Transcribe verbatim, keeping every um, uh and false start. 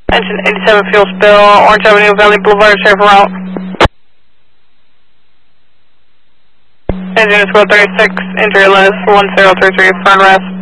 Engine eighty-seven fuel spill, Orange Avenue, Valley Boulevard, safe route. Engine is squad thirty-six, injury list one zero three three, front rest.